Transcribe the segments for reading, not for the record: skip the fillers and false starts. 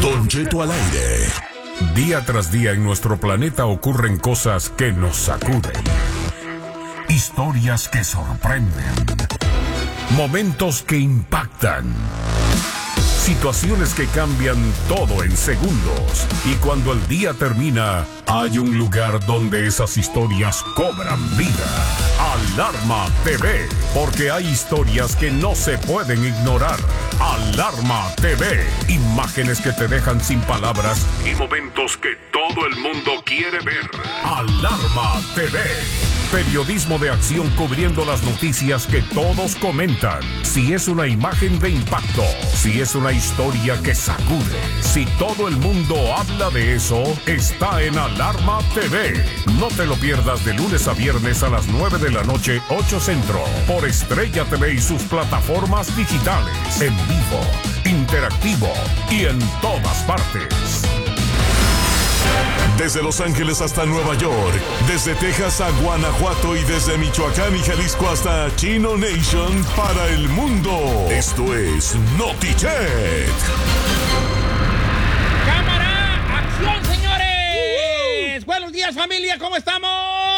Don Cheto al aire. Día tras día en nuestro planeta ocurren cosas que nos sacuden. Historias que sorprenden. Momentos que impactan. Situaciones que cambian todo en segundos. Y cuando el día termina, hay un lugar donde esas historias cobran vida. Alarma TV, porque hay historias que no se pueden ignorar. Alarma TV, imágenes que te dejan sin palabras y momentos que todo el mundo quiere ver. Alarma TV, periodismo de acción cubriendo las noticias que todos comentan. Si es una imagen de impacto, si es una historia que sacude, si todo el mundo habla de eso, está en Alarma TV. No te lo pierdas de lunes a viernes a las 9 de la noche, 8 Centro, por Estrella TV y sus plataformas digitales, en vivo, interactivo y en todas partes. Desde Los Ángeles hasta Nueva York, desde Texas a Guanajuato y desde Michoacán y Jalisco hasta Chino Nation para el mundo. Esto es NotiChet. ¡Cámara! ¡Acción, señores! Buenos días, familia, ¿cómo estamos?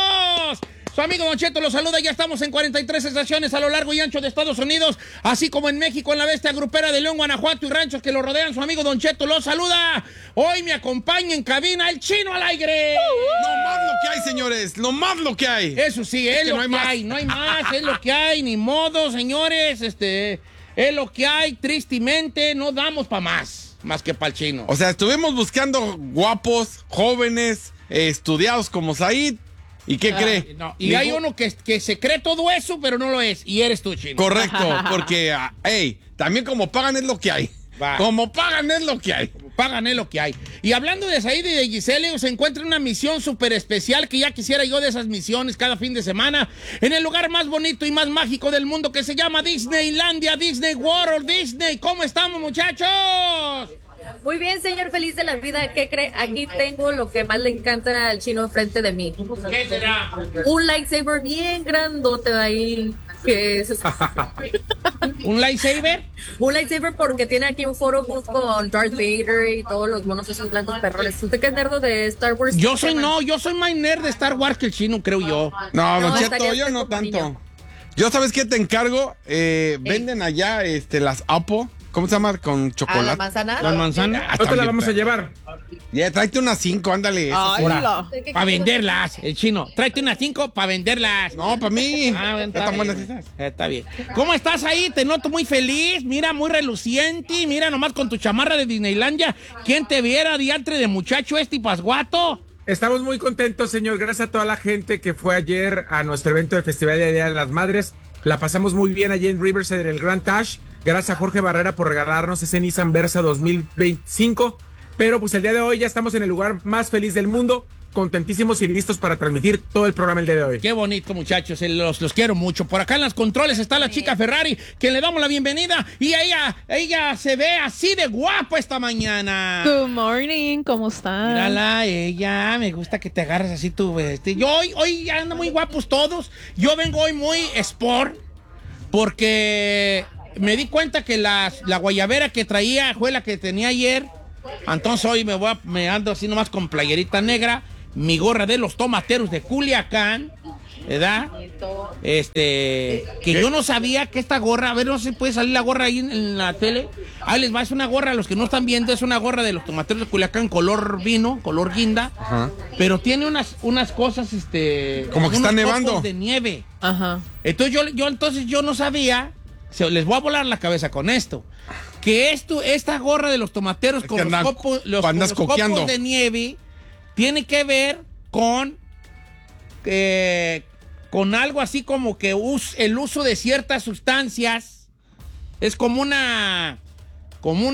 Su amigo Don Cheto los saluda. Ya estamos en 43 estaciones a lo largo y ancho de Estados Unidos, así como en México, en la bestia grupera de León, Guanajuato y ranchos que lo rodean. Su amigo Don Cheto los saluda. Hoy me acompaña en cabina el Chino al aire. No más lo que hay, señores. No más lo que hay. Eso sí, es lo que hay. No hay más, es lo que hay. Ni modo, señores. Es lo que hay. Tristemente, no damos para más que para el Chino. O sea, estuvimos buscando guapos, jóvenes, estudiados como Said. ¿Y qué cree? No. Y hay uno que se cree todo eso, pero no lo es. Y eres tú, Chino. Correcto, porque, también como pagan es lo que hay. Va. Como pagan es lo que hay. Pagan es lo que hay. Y hablando de Said y de Giselle, se encuentra una misión súper especial que ya quisiera yo de esas misiones cada fin de semana en el lugar más bonito y más mágico del mundo que se llama Disneylandia, Disney World, Disney. ¿Cómo estamos, muchachos? Muy bien, señor, feliz de la vida. ¿Qué cree? Aquí tengo lo que más le encanta al Chino enfrente de mí. ¿Qué será? Un lightsaber bien grandote ahí. Que es... ¿Un lightsaber? Un lightsaber porque tiene aquí un foro con Darth Vader y todos los monos esos blancos perrones. ¿Usted qué es nerdo de Star Wars? Yo soy más nerd de Star Wars que el Chino, creo yo. No, Don No, Cheto, yo no tanto. Yo, ¿sabes qué te encargo? Venden allá las Apo. ¿Cómo se llama? Con chocolate. ¿La manzana? ¿Las manzanas? No te la vamos a llevar. Ya, tráete unas 5, ándale. Para venderlas, el Chino. Tráete unas 5 para venderlas. No, para mí. Está buenas esas. Está bien. ¿Cómo estás ahí? Te noto muy feliz. Mira, muy reluciente. Mira, nomás con tu chamarra de Disneylandia. ¿Quién te viera, diantre de muchacho y pasguato? Estamos muy contentos, señor. Gracias a toda la gente que fue ayer a nuestro evento del Festival de Día de las Madres. La pasamos muy bien allí en Riverside, en el Grand Taj. Gracias a Jorge Barrera por regalarnos ese Nissan Versa 2025. Pero pues el día de hoy ya estamos en el lugar más feliz del mundo, contentísimos y listos para transmitir todo el programa el día de hoy. Qué bonito, muchachos, los quiero mucho. Por acá en los controles está la chica Ferrari, que le damos la bienvenida. Y ella se ve así de guapa esta mañana. Good morning, ¿cómo están? Mírala, ella, me gusta que te agarres así tu vestido. Hoy andan muy guapos todos. Yo vengo hoy muy sport, porque me di cuenta que la guayabera que traía fue la que tenía ayer. Entonces hoy me ando así nomás con playerita negra, mi gorra de los tomateros de Culiacán, ¿verdad? Que yo no sabía que esta gorra, a ver, no sé si puede salir la gorra ahí en la tele. Ahí les va, es una gorra, los que no están viendo, es una gorra de los tomateros de Culiacán, color vino, color guinda. Ajá. Pero tiene unas cosas, como que está nevando. De nieve. Ajá. Entonces yo no sabía, les voy a volar la cabeza con esto. Que esta gorra de los tomateros con los copos de nieve tiene que ver con algo así como que el uso de ciertas sustancias es como una ¿cómo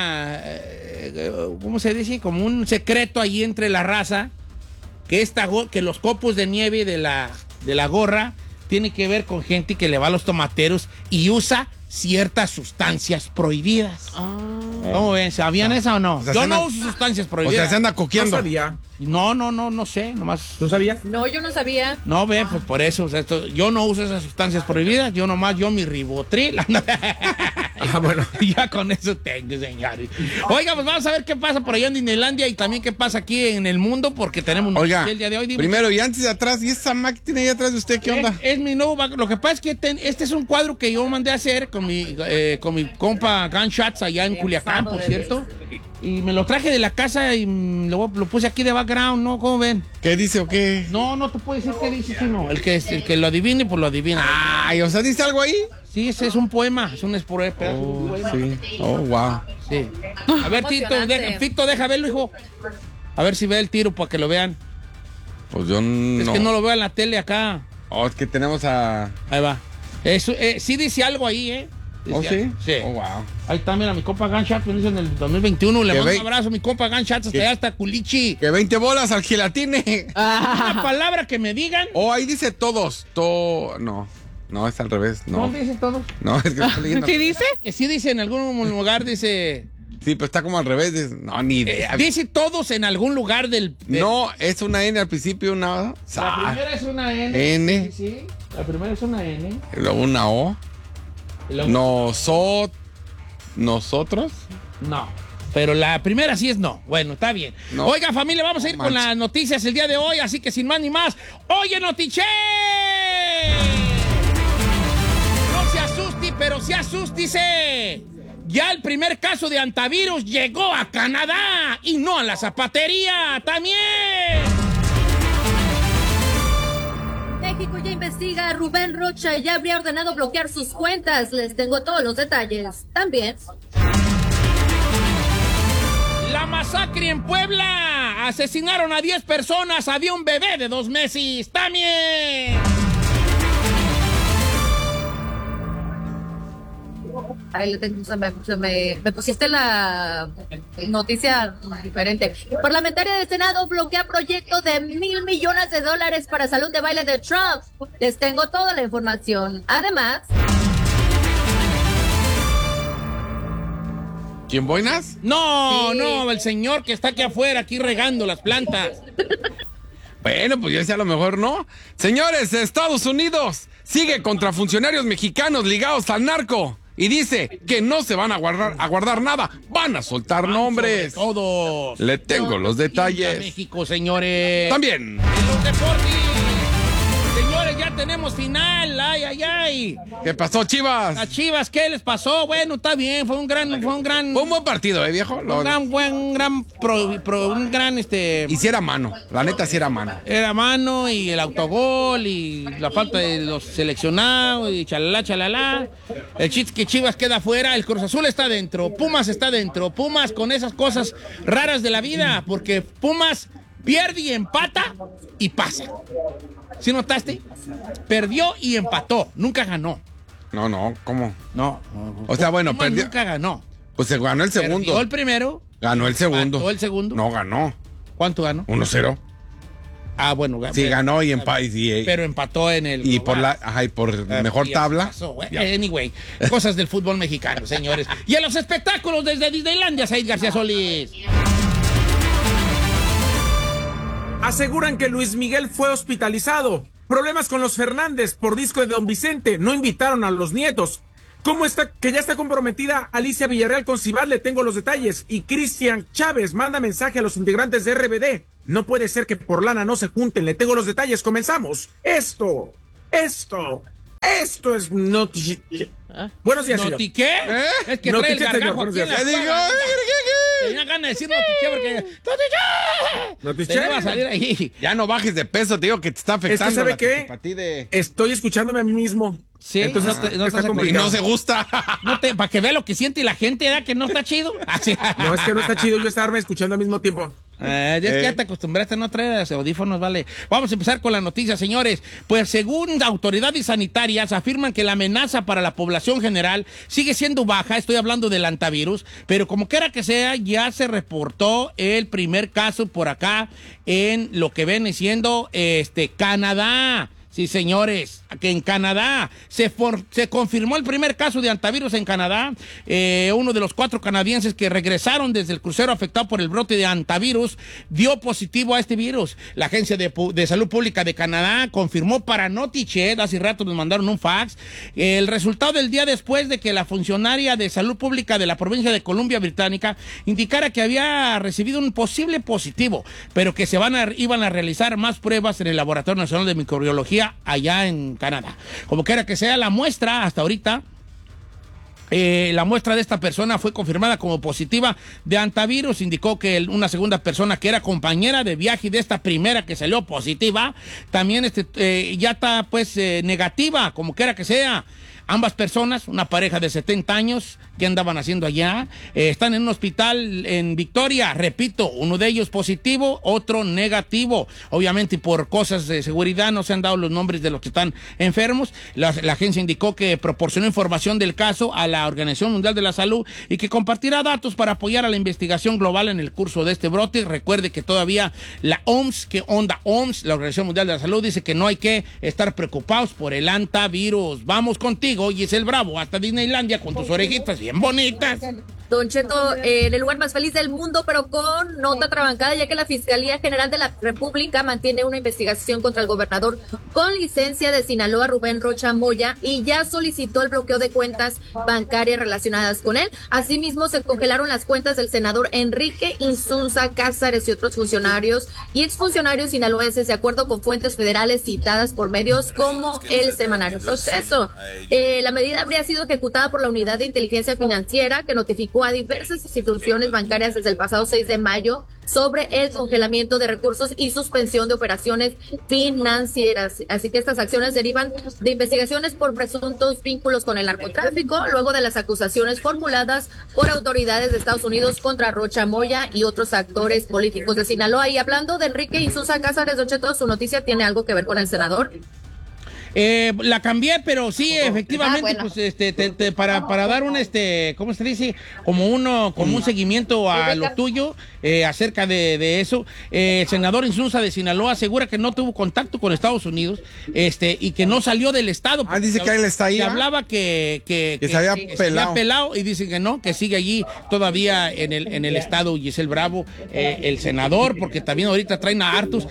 se dice? Como un secreto ahí entre la raza, que los copos de nieve de la gorra tiene que ver con gente que le va a los tomateros y usa ciertas sustancias prohibidas. ¿Cómo ven? ¿Sabían esa o no? O sea, yo no uso sustancias prohibidas. O sea, se anda coqueando. No sabía. No sé, nomás. ¿Tú sabías? No, yo no sabía. No, ve, pues por eso. O sea, yo no uso esas sustancias prohibidas. Yo mi ribotril. Bueno. Ya con eso tengo, señores. Oiga, pues vamos a ver qué pasa por allá en Disneylandia y también qué pasa aquí en el mundo, porque tenemos Oiga, el día de hoy. Dime. primero y antes de atrás, ¿y esa máquina ahí atrás de usted qué onda? Es mi nuevo lo que pasa es que este es un cuadro que yo mandé a hacer con mi compa Gunshots allá en Culiacán, por cierto. Y me lo traje de la casa y lo puse aquí de background, ¿no? ¿Cómo ven? ¿Qué dice o qué? No te puedo decir qué dice, sino el que lo adivine, pues lo adivina. Ay, o sea, ¿dice algo ahí? Sí, ese es un poema, es un pedazo de un poema. Sí. Oh, wow. Sí. A ver, Emocionante. Tito, deja verlo, hijo. A ver si ve el tiro para que lo vean. Pues yo no. Es que no lo veo en la tele acá. Oh, es que tenemos a. Ahí va. Eso, sí dice algo ahí, ¿eh? Oh, sí. Sí. Oh, wow. Ahí está, mira, mi compa Gunshot, en el 2021. Le Que mando ve- un abrazo, mi compa Gunshot, hasta allá, hasta Culichi. Que 20 bolas al gelatine. Una palabra que me digan. Oh, ahí dice todos. No, es al revés. No. ¿Dónde dice todo? No, es que estoy leyendo. ¿Qué dice? Que sí dice en algún lugar, dice. Sí, pero está como al revés. No, ni idea. Dice todos en algún lugar del. No, es una N al principio, una. La primera es una N. N. Sí. La primera es una N. Y luego una O. Y luego- Nosotros. No. Pero la primera sí es no. Bueno, está bien. No. Oiga, familia, vamos a ir No con manches. las noticias el día de hoy, así que sin más ni más. ¡Oye, Notiche! No se asuste, pero se asústice. Ya el primer caso de antivirus llegó a Canadá y no a la zapatería también. México ya investiga a Rubén Rocha y ya habría ordenado bloquear sus cuentas. Les tengo todos los detalles. También. La masacre en Puebla. Asesinaron a 10 personas. Había un bebé de 2 meses. También. Ahí le tengo, me pusiste la noticia diferente. Parlamentaria del Senado bloquea proyecto de $1,000 millones para salón de baile de Trump. Les tengo toda la información. Además, ¿Quién boinas? No, Sí. no, el señor que está aquí afuera, aquí regando las plantas. Bueno, pues yo decía a lo mejor no. Señores, Estados Unidos sigue contra funcionarios mexicanos ligados al narco. Y dice que no se van a guardar nada. Van a soltar nombres. Todos. Le tengo los detalles. México, señores. También. En los deportes. Señores, ya tenemos final. Ay, ay, ay. ¿Qué pasó, Chivas? A Chivas, ¿qué les pasó? Bueno, está bien. Fue un gran. Fue un buen partido, viejo. Y si era mano. La neta, si era mano. Era mano y el autogol y la falta de los seleccionados y chalala. El chiste que Chivas queda fuera, el Cruz Azul está dentro, Pumas está dentro. Pumas con esas cosas raras de la vida, porque Pumas pierde y empata y pasa. ¿Sí notaste? Perdió y empató, nunca ganó. No, ¿cómo? No. O sea, bueno, Pumas perdió. nunca ganó. Pues se ganó el segundo. Perdió el primero. Ganó el segundo. ¿Empató el segundo? No, ganó. ¿Cuánto ganó? 1-0. Ah, bueno. Sí, ganó y empató. Pero empató en el... Y por mejor Y tabla. pasó, güey. Anyway, cosas del fútbol mexicano, señores. Y en los espectáculos desde Disneylandia, Said García Solís. Aseguran que Luis Miguel fue hospitalizado. Problemas con los Fernández por disco de Don Vicente. No invitaron a los nietos. ¿Cómo está? Que ya está comprometida Alicia Villarreal con Cibat, le tengo los detalles. Y Cristian Chávez manda mensaje a los integrantes de RBD. No puede ser que por lana no se junten, le tengo los detalles. Comenzamos. Esto es Noti... Buenos días, señor. ¿Notiqué? Es que trae el Notiché, señor, gargajo buenos aquí en la días. ¿Qué digo? espalda. Tenía ganas de decir notiché porque... ¡Notiché! ¿Notiché? Se me va a salir ahí. Ya no bajes de peso, te digo que te está afectando. ¿sabe la qué? telepatía de- Estoy escuchándome a mí mismo. Sí, Entonces, no está estás Y complicado. no se gusta. para que vea lo que siente la gente, ¿verdad? Que no está chido. Así. No, es que no está chido yo estarme escuchando al mismo tiempo. Es que ya te acostumbraste a no traer audífonos, vale. Vamos a empezar con la noticia, señores. Pues según autoridades sanitarias afirman que la amenaza para la población general sigue siendo baja, estoy hablando del antivirus, pero como quiera que sea, ya se reportó el primer caso por acá en lo que viene siendo Canadá. Sí, señores, que en Canadá se confirmó el primer caso de hantavirus en Canadá. Uno de los 4 canadienses que regresaron desde el crucero afectado por el brote de hantavirus dio positivo a este virus. La Agencia de Salud Pública de Canadá confirmó para Notichet, hace rato nos mandaron un fax, el resultado del día después de que la funcionaria de Salud Pública de la provincia de Columbia Británica indicara que había recibido un posible positivo, pero que iban a realizar más pruebas en el Laboratorio Nacional de Microbiología allá en Canadá. Como quiera que sea, la muestra hasta ahorita, la muestra de esta persona fue confirmada como positiva de hantavirus. Indicó que una segunda persona que era compañera de viaje de esta primera que salió positiva, también ya está pues negativa, como quiera que sea. Ambas personas, una pareja de 70 años, ¿qué andaban haciendo allá? Están en un hospital en Victoria. Repito, uno de ellos positivo, otro negativo. Obviamente, por cosas de seguridad no se han dado los nombres de los que están enfermos. La agencia indicó que proporcionó información del caso a la Organización Mundial de la Salud y que compartirá datos para apoyar a la investigación global en el curso de este brote. Recuerde que todavía la OMS, la Organización Mundial de la Salud, dice que no hay que estar preocupados por el hantavirus. Vamos contigo, Giselle Bravo, hasta Disneylandia con tus orejitas bien bonitas. Don Cheto, en el lugar más feliz del mundo, pero con nota trabancada, ya que la Fiscalía General de la República mantiene una investigación contra el gobernador con licencia de Sinaloa, Rubén Rocha Moya, y ya solicitó el bloqueo de cuentas bancarias relacionadas con él. Asimismo, se congelaron las cuentas del senador Enrique Insunza Cázares y otros funcionarios y exfuncionarios sinaloenses, de acuerdo con fuentes federales citadas por medios como el Semanario Proceso. La medida habría sido ejecutada por la Unidad de Inteligencia Financiera, que notificó a diversas instituciones bancarias desde el pasado 6 de mayo sobre el congelamiento de recursos y suspensión de operaciones financieras. Así que estas acciones derivan de investigaciones por presuntos vínculos con el narcotráfico, luego de las acusaciones formuladas por autoridades de Estados Unidos contra Rocha Moya y otros actores políticos de Sinaloa. Y hablando de Enrique Insunza Cázares, Don Cheto, ¿su noticia tiene algo que ver con el senador? La cambié, pero sí, efectivamente, bueno. pues para dar un ¿cómo se dice? Como un seguimiento a lo tuyo, acerca de eso. El senador Insunza de Sinaloa asegura que no tuvo contacto con Estados Unidos, y que no salió del estado. Dice que él está ahí. Se hablaba que se había pelado, y dicen que no, que sigue allí todavía en el estado. Giselle Bravo, el senador, porque también ahorita traen a hartos,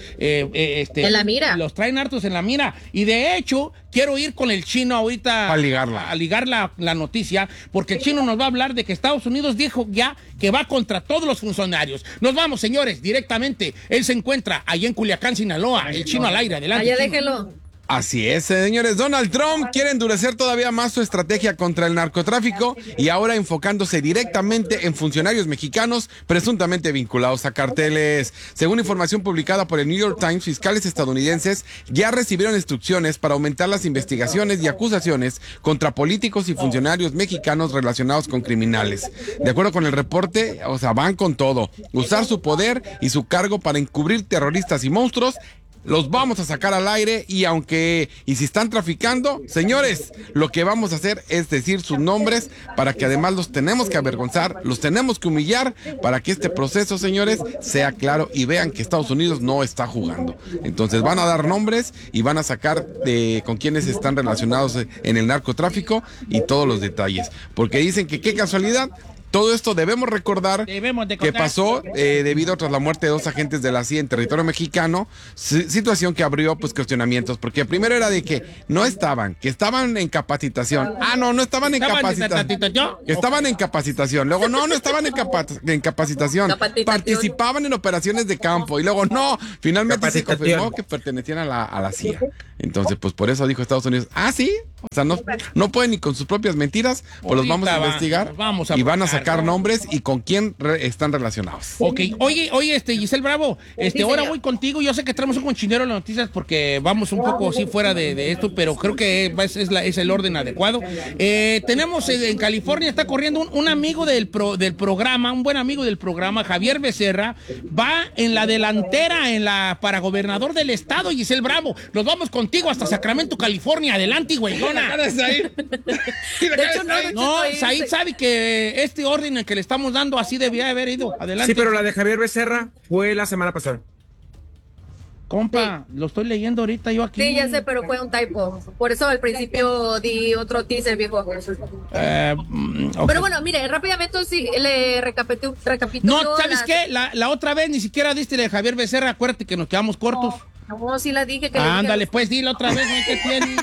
en la mira. Los traen hartos en la mira, y de hecho quiero ir con el chino ahorita a ligar la noticia, porque el chino nos va a hablar de que Estados Unidos dijo ya que va contra todos los funcionarios. Nos vamos, señores, directamente. Él se encuentra allá en Culiacán, Sinaloa. El chino al aire, adelante. Allá chino. déjelo. Así es, señores. Donald Trump quiere endurecer todavía más su estrategia contra el narcotráfico y ahora enfocándose directamente en funcionarios mexicanos presuntamente vinculados a carteles. Según información publicada por el New York Times, fiscales estadounidenses ya recibieron instrucciones para aumentar las investigaciones y acusaciones contra políticos y funcionarios mexicanos relacionados con criminales. De acuerdo con el reporte, van con todo. Usar su poder y su cargo para encubrir terroristas y monstruos. Los vamos a sacar al aire y si están traficando, señores, lo que vamos a hacer es decir sus nombres para que además los tenemos que avergonzar, los tenemos que humillar para que este proceso, señores, sea claro y vean que Estados Unidos no está jugando. Entonces van a dar nombres y van a sacar con quienes están relacionados en el narcotráfico y todos los detalles. Porque dicen que qué casualidad. Todo esto debemos recordar que pasó debido tras la muerte de 2 agentes de la CIA en territorio mexicano, situación que abrió pues cuestionamientos, porque primero era de que que estaban en capacitación. No estaban en capacitación. Que estaban en capacitación. Luego no estaban en capacitación. Participaban en operaciones de campo y luego finalmente se confirmó que pertenecían a la CIA. Entonces, pues por eso dijo Estados Unidos, sí, o sea, no pueden ni con sus propias mentiras, pues los vamos a investigar y van a sacar nombres y con quién están relacionados. Ok, oye, Giselle Bravo, ahora voy contigo. Yo sé que traemos un conchinero en las noticias porque vamos un poco así fuera de esto, pero creo que es el orden adecuado. Tenemos en California, está corriendo un amigo del programa, un buen amigo del programa, Javier Becerra, va en la delantera para gobernador del estado, Giselle Bravo. Nos vamos contigo hasta Sacramento, California. Adelante, güeyona. No, Said sabe que este orden en que le estamos dando así debía haber ido. Adelante. Sí, pero la de Javier Becerra fue la semana pasada. compa. Sí. Lo estoy leyendo ahorita yo aquí. Sí, ya sé, pero fue un typo. Por eso al principio di otro teaser, viejo. Okay. Pero bueno, mire, rápidamente sí, le recapitulo. No, ¿sabes qué? La otra vez ni siquiera diste de Javier Becerra. Acuérdate que nos quedamos cortos. No, sí la dije. Ándale, pues dile otra vez, ¿qué tiene?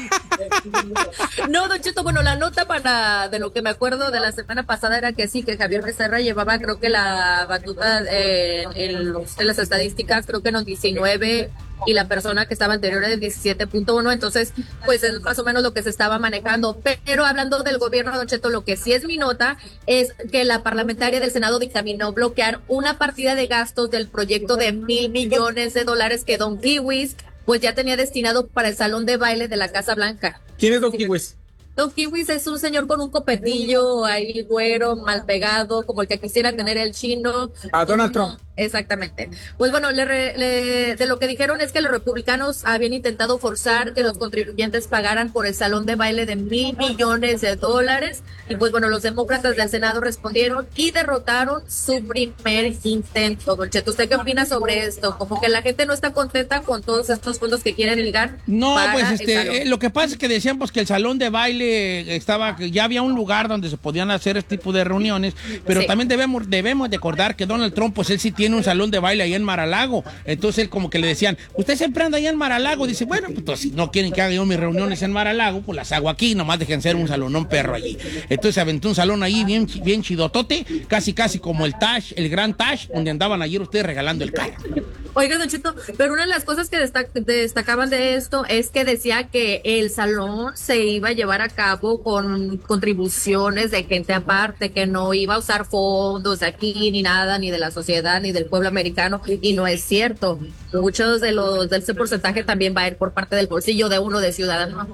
No, Don Cheto, bueno, la nota de lo que me acuerdo de la semana pasada era que sí, que Javier Becerra llevaba, creo que la batuta en las estadísticas, creo que en los 19, y la persona que estaba anterior era de 17.1, entonces, pues es más o menos lo que se estaba manejando. Pero hablando del gobierno, Don Cheto, lo que sí es mi nota es que la parlamentaria del Senado dictaminó bloquear una partida de gastos del proyecto de $1,000 millones que Don Kiwis pues ya tenía destinado para el salón de baile de la Casa Blanca. ¿Quién es Don Kiwis? Don Kiwis es un señor con un copetillo ahí güero, mal pegado, como el que quisiera tener el chino. A Donald Trump. Exactamente. Pues bueno, de lo que dijeron es que los republicanos habían intentado forzar que los contribuyentes pagaran por el salón de baile de $1,000 millones. Y pues bueno, los demócratas del Senado respondieron y derrotaron su primer intento. Don Cheto, ¿usted qué opina sobre esto? Como que la gente no está contenta con todos estos fondos que quieren ligar. No, para pues el salón. lo que pasa es que decían pues que el salón de baile ya había un lugar donde se podían hacer este tipo de reuniones, pero sí, también debemos recordar que Donald Trump, pues él sí tiene un salón de baile ahí en Mar-a-Lago. Entonces él como que le decían, usted siempre anda allá en Mar-a-Lago. Dice, bueno, pues si no quieren que haga yo mis reuniones en Mar-a-Lago, pues las hago aquí, nomás dejen ser un salonón perro allí. Entonces se aventó un salón ahí bien chidotote, casi como el Tash, el Gran Tash, donde andaban ayer ustedes regalando el carro. Oiga, Don Cheto, pero una de las cosas que destacaban de esto es que decía que el salón se iba a llevar a cabo con contribuciones de gente aparte, que no iba a usar fondos de aquí ni nada, ni de la sociedad, ni del pueblo americano, y no es cierto. Muchos de ese porcentaje también va a ir por parte del bolsillo de uno de ciudadano.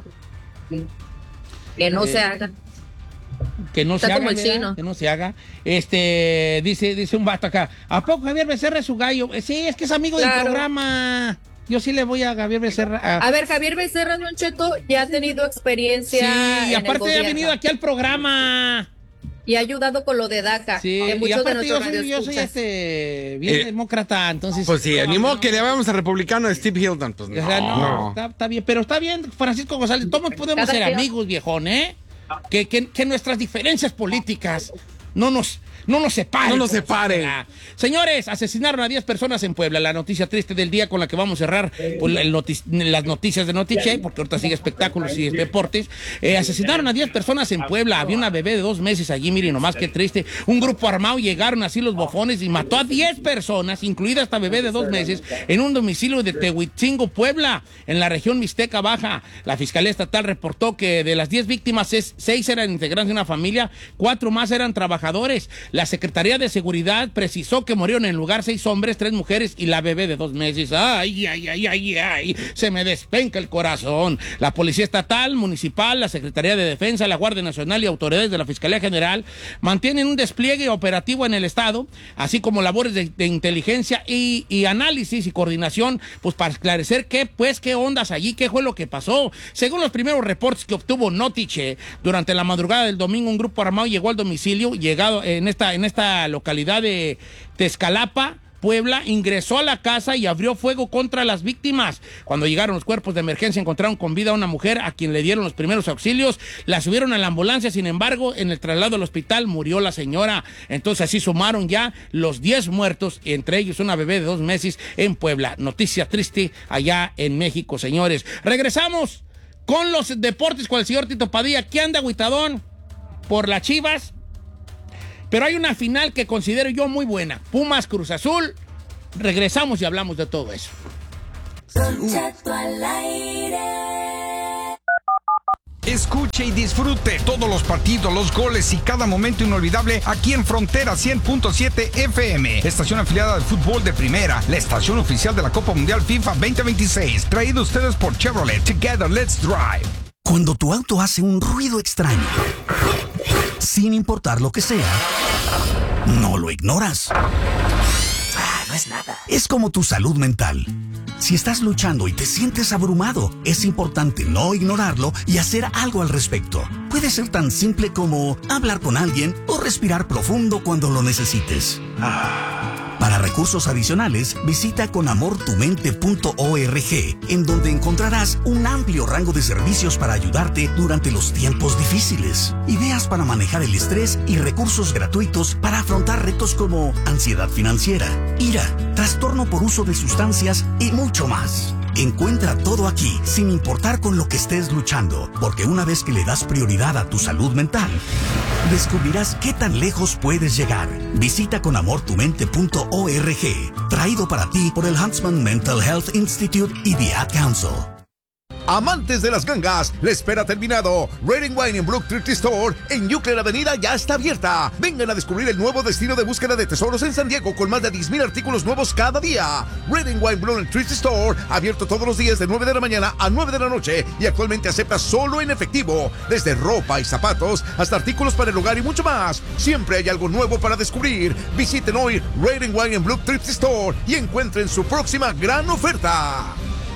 Que no se haga. Que no Está se haga, como el ¿verdad? chino. Que no se haga. Dice un vato acá, ¿a poco Javier Becerra es su gallo? Sí, es que es amigo del programa. Yo sí le voy a Javier Becerra. A ver, Javier Becerra, Don Cheto, ya ha tenido experiencia. Sí, y en aparte el ha venido aquí al programa. Y ha ayudado con lo de DACA. Sí, que y muchos de aparte nuestros yo soy radioescuchas. bien demócrata, entonces... Pues sí, ni modo que le vayamos a republicano de Steve Hilton. Pues O sea, no. Está bien, pero está bien, Francisco González, todos podemos Cada ser día. amigos, viejón, ¿eh? Que nuestras diferencias políticas no nos separen. No nos separen. Señores, asesinaron a 10 personas en Puebla. La noticia triste del día con la que vamos a cerrar pues, las noticias de Notiche, porque ahorita sigue espectáculos y deportes. Asesinaron a 10 personas en Puebla. Había una bebé de 2 meses allí, miren nomás qué triste. Un grupo armado llegaron así los bofones y mató a 10 personas, incluida esta bebé de 2 meses, en un domicilio de Tehuitzingo, Puebla, en la región Mixteca Baja. La Fiscalía Estatal reportó que de las 10 víctimas, 6 eran integrantes de una familia, 4 más eran trabajadores. La Secretaría de Seguridad precisó que murieron en el lugar 6 hombres, 3 mujeres y la bebé de 2 meses. Ay, se me despenca el corazón. La Policía Estatal, Municipal, la Secretaría de Defensa, la Guardia Nacional y autoridades de la Fiscalía General mantienen un despliegue operativo en el Estado, así como labores de inteligencia y análisis y coordinación, pues para esclarecer qué ondas allí, qué fue lo que pasó. Según los primeros reportes que obtuvo Notiche, durante la madrugada del domingo un grupo armado llegó al domicilio, llegado en esta localidad de Tezcalapa, Puebla, ingresó a la casa y abrió fuego contra las víctimas. Cuando llegaron los cuerpos de emergencia encontraron con vida a una mujer a quien le dieron los primeros auxilios, la subieron a la ambulancia, sin embargo, en el traslado al hospital murió la señora. Entonces así sumaron ya los 10 muertos, entre ellos una bebé de 2 meses en Puebla. Noticia triste allá en México, señores. Regresamos con los deportes con el señor Tito Padilla. ¿Qué anda, agüitadón? Por las Chivas. Pero hay una final que considero yo muy buena. Pumas Cruz Azul. Regresamos y hablamos de todo eso. Escuche y disfrute todos los partidos, los goles y cada momento inolvidable aquí en Frontera 100.7 FM. Estación afiliada de fútbol de primera, la estación oficial de la Copa Mundial FIFA 2026. Traído ustedes por Chevrolet. Together, let's drive. Cuando tu auto hace un ruido extraño, sin importar lo que sea, no lo ignoras. No es nada. Es como tu salud mental. Si estás luchando y te sientes abrumado, es importante no ignorarlo y hacer algo al respecto. Puede ser tan simple como hablar con alguien o respirar profundo cuando lo necesites. Para recursos adicionales, visita conamortumente.org, en donde encontrarás un amplio rango de servicios para ayudarte durante los tiempos difíciles. Ideas para manejar el estrés y recursos gratuitos para afrontar retos como ansiedad financiera, ira, trastorno por uso de sustancias y mucho más. Encuentra todo aquí, sin importar con lo que estés luchando, porque una vez que le das prioridad a tu salud mental, descubrirás qué tan lejos puedes llegar. Visita conamortumente.org, traído para ti por el Huntsman Mental Health Institute y The Ad Council. Amantes de las gangas, la espera ha terminado. Red & Wine en Brook Thrift Store en Euclid Avenida ya está abierta. Vengan a descubrir el nuevo destino de búsqueda de tesoros en San Diego con más de 10,000 artículos nuevos cada día. Red & Wine Brook Thrift Store, abierto todos los días de 9 de la mañana a 9 de la noche y actualmente acepta solo en efectivo. Desde ropa y zapatos hasta artículos para el hogar y mucho más. Siempre hay algo nuevo para descubrir. Visiten hoy Red & Wine en Brook Thrift Store y encuentren su próxima gran oferta.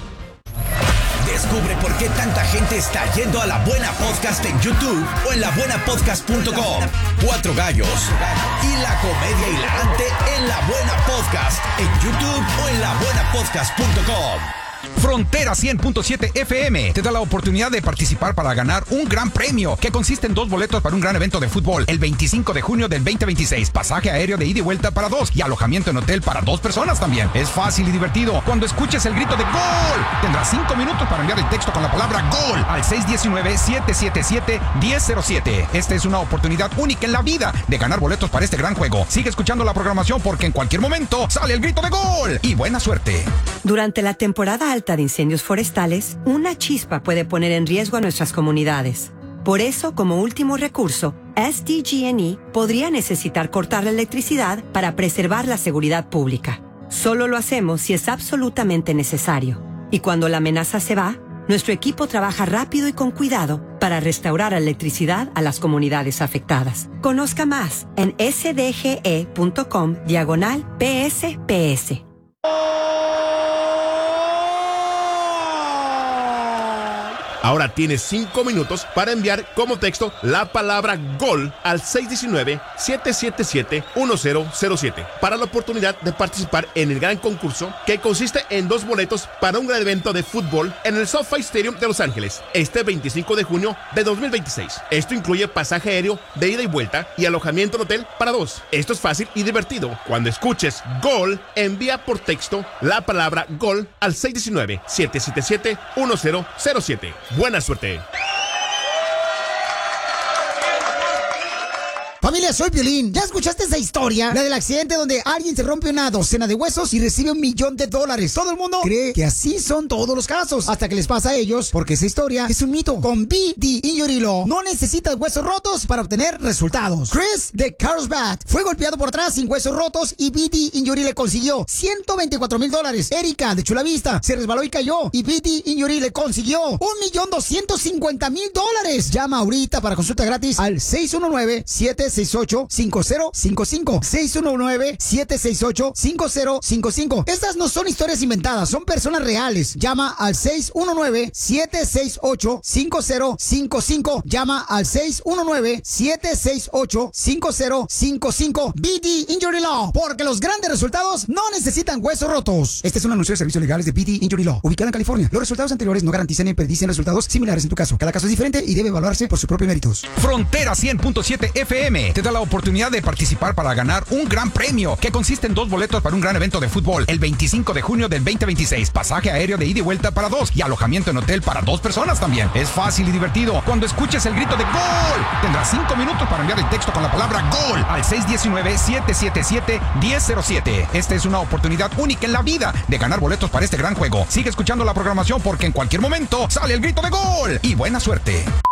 Descubre por qué tanta gente está yendo a La Buena Podcast en YouTube o en labuenapodcast.com. 4 gallos y la comedia hilarante en La Buena Podcast en YouTube o en labuenapodcast.com. Frontera 100.7 FM te da la oportunidad de participar para ganar un gran premio que consiste en 2 boletos para un gran evento de fútbol el 25 de junio del 2026, pasaje aéreo de ida y vuelta para 2 y alojamiento en hotel para 2 personas también. Es fácil y divertido. Cuando escuches el grito de ¡Gol!, tendrás 5 minutos para enviar el texto con la palabra GOL al 619-777-1007. Esta es una oportunidad única en la vida de ganar boletos para este gran juego. Sigue escuchando la programación porque en cualquier momento sale el grito de ¡Gol! Y buena suerte. Durante la temporada alta de incendios forestales, una chispa puede poner en riesgo a nuestras comunidades. Por eso, como último recurso, SDG&E podría necesitar cortar la electricidad para preservar la seguridad pública. Solo lo hacemos si es absolutamente necesario. Y cuando la amenaza se va, nuestro equipo trabaja rápido y con cuidado para restaurar la electricidad a las comunidades afectadas. Conozca más en sdge.com/PSPS. Ahora tienes 5 minutos para enviar como texto la palabra GOL al 619-777-1007 para la oportunidad de participar en el gran concurso que consiste en 2 boletos para un gran evento de fútbol en el SoFi Stadium de Los Ángeles este 25 de junio de 2026. Esto incluye pasaje aéreo de ida y vuelta y alojamiento en hotel para 2. Esto es fácil y divertido. Cuando escuches GOL, envía por texto la palabra GOL al 619-777-1007. Buena suerte. Familia, soy Piolín. ¿Ya escuchaste esa historia? La del accidente donde alguien se rompe una docena de huesos y recibe $1 millón. Todo el mundo cree que así son todos los casos, hasta que les pasa a ellos, porque esa historia es un mito. Con BD Injury Law no necesitas huesos rotos para obtener resultados. Chris de Carlsbad fue golpeado por atrás sin huesos rotos y BD Injury le consiguió $124,000. Erika de Chula Vista se resbaló y cayó y BD Injury le consiguió $1,250,000. Llama ahorita para consulta gratis al 619-768-5055. 619-768-5055. Estas no son historias inventadas, son personas reales. Llama al 619-768-5055. Llama al 619-768-5055. BD Injury Law, porque los grandes resultados no necesitan huesos rotos. Este es un anuncio de servicios legales de BD Injury Law, ubicada en California. Los resultados anteriores no garantizan ni predicen resultados similares en tu caso. Cada caso es diferente y debe evaluarse por sus propios méritos. Frontera 100.7 FM te da la oportunidad de participar para ganar un gran premio que consiste en 2 boletos para un gran evento de fútbol el 25 de junio del 2026, pasaje aéreo de ida y vuelta para 2 y alojamiento en hotel para 2 personas también. Es fácil y divertido. Cuando escuches el grito de GOL, tendrás 5 minutos para enviar el texto con la palabra GOL al 619-777-1007. Esta es una oportunidad única en la vida de ganar boletos para este gran juego. Sigue escuchando la programación porque en cualquier momento sale el grito de GOL. Y buena suerte.